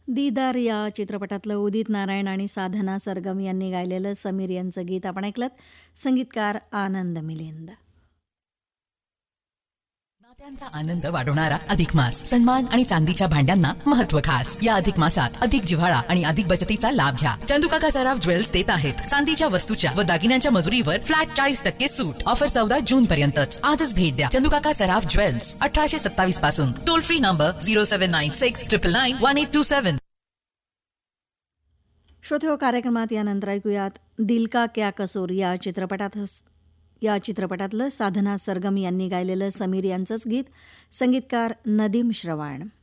दीदार या चित्रपटातलं उदित नारायण आणि साधना सरगम यांनी गायलेलं समीर यांचं गीत आपण ऐकलं. संगीतकार आनंद मिलिंद. नात्यांचा आनंद वाढवणारा अधिक मास. सन्मान आणि चांदीच्या भांड्यांना महत्व खास. या अधिक मासात अधिक जिव्हाळा आणि अधिक बचतीचा लाभ घ्या. चंदुकाका सराफ ज्वेल्स देत आहेत चांदीच्या वस्तूच्या व दागिन्यांच्या मजुरीवर फ्लॅट 40% सूट. ऑफर 14 जून पर्यंतच. आजच भेट द्या चंदुकाका सराफ ज्वेल्स, 1827 पासून. Toll free number 0796 999 1827. श्रोतेहो, कार्यक्रमात यानंतर ऐकूयात दिल का क्या कसूर या चित्रपटातलं साधना सरगम यांनी गायलेलं समीर यांचंच गीत. संगीतकार नदीम श्रवाण.